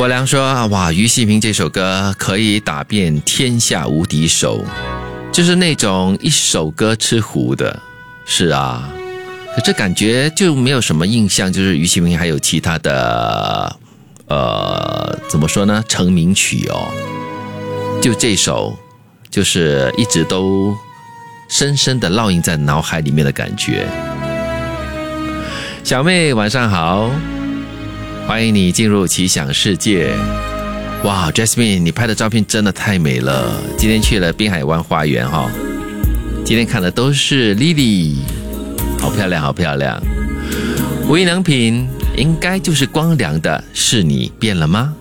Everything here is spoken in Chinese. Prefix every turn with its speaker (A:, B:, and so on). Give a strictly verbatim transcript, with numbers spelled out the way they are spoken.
A: 国良说，哇，于细平这首歌可以打遍天下无敌手，就是那种一首歌吃糊的。是啊，可这感觉就没有什么印象，就是于细平还有其他的呃怎么说呢，成名曲哦，就这首就是一直都深深的烙印在脑海里面的感觉。小妹晚上好，欢迎你进入奇想世界。哇 Jasmine 你拍的照片真的太美了，今天去了滨海湾花园哈、哦，今天看的都是 Lily， 好漂亮好漂亮。无印良品应该就是光良的是你变了吗？